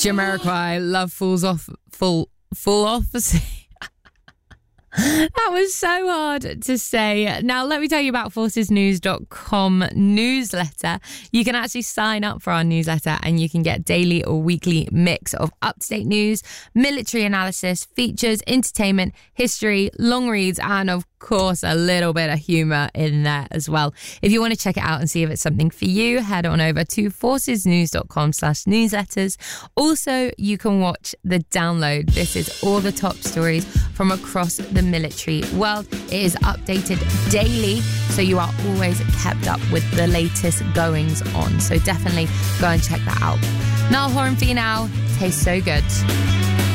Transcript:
Jamiroquai, Love Falls Off, Full Off. That was so hard to say. Now, let me tell you about forcesnews.com newsletter. You can actually sign up for our newsletter and you can get daily or weekly mix of up-to-date news, military analysis, features, entertainment, history, long reads, and of course, a little bit of humour in there as well. If you want to check it out and see if it's something for you, head on over to forcesnews.com/newsletters. Also, you can watch the download. This is all the top stories from across the military world. It is updated daily, so you are always kept up with the latest goings on. So definitely go and check that out. Niall Horan for you now. Tastes so good.